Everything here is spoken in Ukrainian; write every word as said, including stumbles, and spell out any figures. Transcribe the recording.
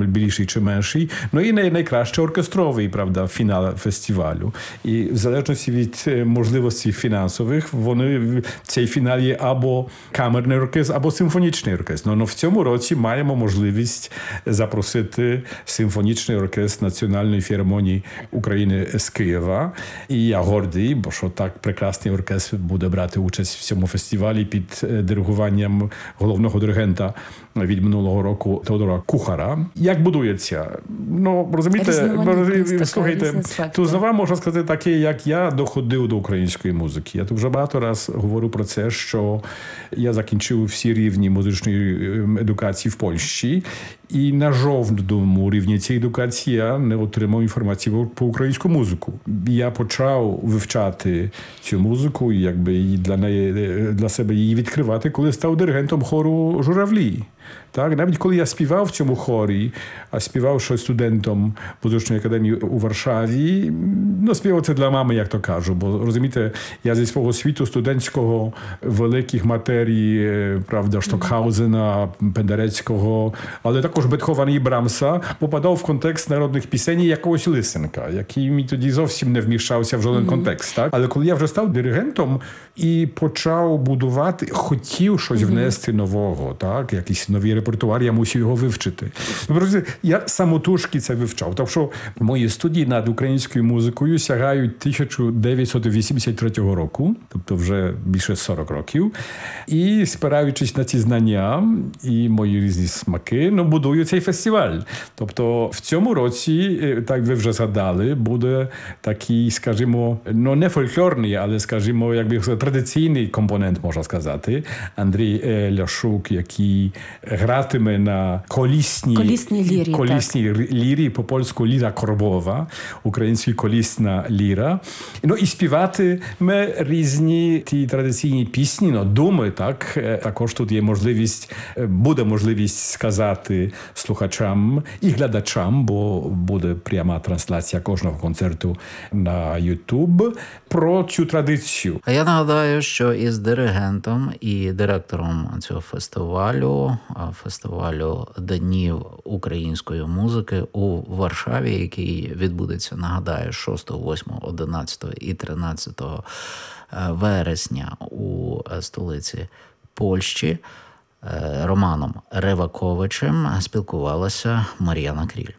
більший чи менший. Ну і найкраще оркестровий, правда, фінал фестивалю. І в залежності від можливостей фінансових, вони цей фінал є або камерний оркестр, або симфонічний оркестр. Ну, в цьому році маємо можливість запросити симфонічний оркестр Національної філармонії України з Києва. І я гордий, бо що так прекрасний оркестр буде брати участь в цьому фестивалі під диригуванням головного диригента від минулого року Теодора Кухара. Як будується? Ну, розумієте, слухайте, тут знову можна сказати таке, як я доходив до української музики. Я тут вже багато раз говорю про це, що я закінчив всі рівні музичної едукації в Польщі. І на жодному рівні цієї едукації я не отримав інформації про українську музику. Я почав вивчати цю музику і якби і для неї, для себе її відкривати, коли став диригентом хору «Журавлі». Так, навіть коли я співав в цьому хорі, а співав ще студентом музичної академії у Варшаві, ну, співав це для мами, як то кажу, бо, розумієте, я зі свого світу студентського великих матерій, правда, Штокхаузена, Пендерецького, але також Бетховена і Брамса, попадав в контекст народних пісень якогось Лисенка, який мені тоді зовсім не вміщався в жоден mm-hmm. контекст. Так? Але коли я вже став диригентом і почав будувати, хотів щось mm-hmm. внести нового, так, якийсь новий репертуар, я мусив його вивчити. Я самотужки це вивчав. Так що мої студії над українською музикою сягають тисяча дев'ятсот вісімдесят третього року, тобто вже більше сорок років. І спираючись на ці знання і мої різні смаки, ну, будую цей фестиваль. Тобто в цьому році, так ви вже згадали, буде такий, скажімо, ну не фольклорний, але, скажімо, якби традиційний компонент, можна сказати. Андрій Ляшук, який гратиме на колісній, колісній лірі, колісній лірі, по-польську ліра корбова, українською колісна ліра. Ну і співатиме різні ті традиційні пісні, ну, думи, так. Також тут є можливість, буде можливість сказати слухачам і глядачам, бо буде пряма трансляція кожного концерту на YouTube, про цю традицію. А я нагадаю, що із диригентом і директором цього фестивалю, фестивалю Днів української музики у Варшаві, який відбудеться, нагадаю, шостого, восьмого, одинадцятого і тринадцятого вересня у столиці Польщі, Романом Реваковичем спілкувалася Мар'яна Кріль.